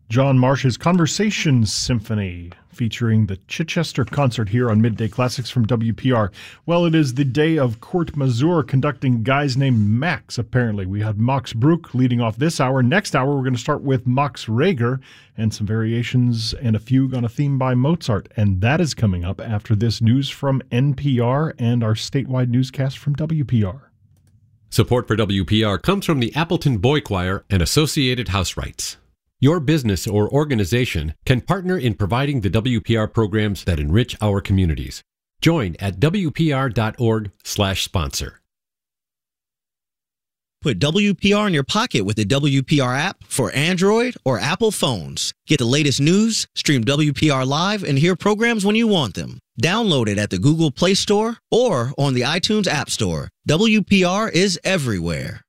John Marsh's Conversations Symphony, featuring the Chichester Concert here on Midday Classics from WPR. Well, it is the day of Court Mazur conducting guys named Max, apparently. We had Max Bruch leading off this hour. Next hour, we're going to start with Max Reger and some variations and a fugue on a theme by Mozart. And that is coming up after this news from NPR and our statewide newscast from WPR. Support for WPR comes from the Appleton Boy Choir and Associated House Rights. Your business or organization can partner in providing the WPR programs that enrich our communities. Join at WPR.org/sponsor. Put WPR in your pocket with the WPR app for Android or Apple phones. Get the latest news, stream WPR live, and hear programs when you want them. Download it at the Google Play Store or on the iTunes App Store. WPR is everywhere.